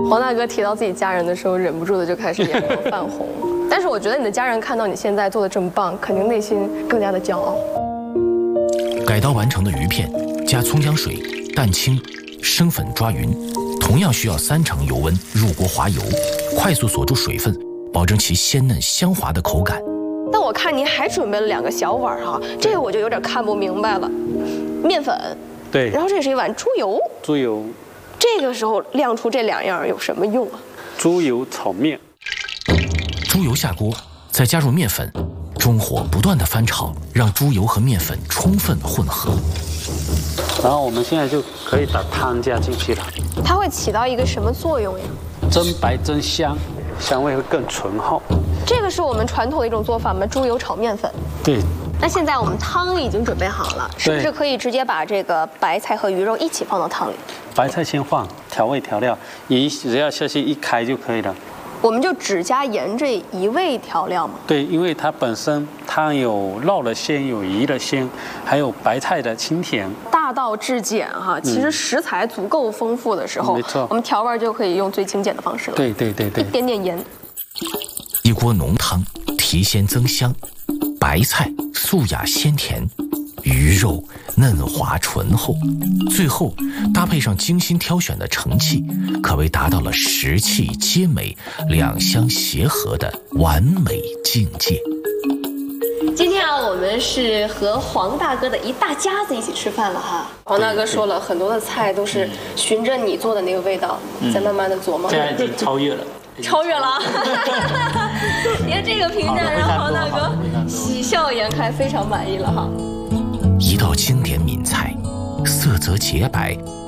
王大哥提到自己家人的时候，忍不住的就开始眼眶泛红。但是我觉得你的家人看到你现在做的这么棒，肯定内心更加的骄傲。 改刀完成的鱼片，加葱姜水、蛋清、生粉抓匀，同样需要3成油温入锅滑油，快速锁住水分，保证其鲜嫩香滑的口感。 但我看您还准备了2个小碗哈，这个我就有点看不明白了。面粉， 对， 然后这是一碗猪油。 猪油， 这个时候亮出这2样有什么用啊？ 猪油炒面。 猪油下锅，再加入面粉，中火不断的翻炒，让猪油和面粉充分混合。 然后我们现在就可以把汤加进去了。 它会起到一个什么作用呀？ 增白增香，香味会更醇厚。 这个是我们传统的一种做法吗？猪油炒面粉。 对。 那现在我们汤已经准备好了，是不是可以直接把这个白菜和鱼肉一起放到汤里？ 白菜先放，调味调料，鱼只要下去一开就可以了。 我们就只加盐这一味调料吗？ 对，因为它本身汤有肉的鲜，有鱼的鲜，还有白菜的清甜。 大道至简哈，其实食材足够丰富的时候， 没错， 我们调味就可以用最精简的方式了。 对， 一点点盐。 一锅浓汤，提鲜增香，白菜素雅鲜甜，鱼肉嫩滑醇厚，最后搭配上精心挑选的盛器，可谓达到了食器皆美、两相协和的完美境界。 今天啊，我们是和黄大哥的一大家子一起吃饭了哈。黄大哥说了很多的菜都是循着你做的那个味道，在慢慢的琢磨。 现在已经超越了。 超越了，你看这个评价让黄大哥喜笑颜开，非常满意了哈。 一道经典闽菜，色泽洁白，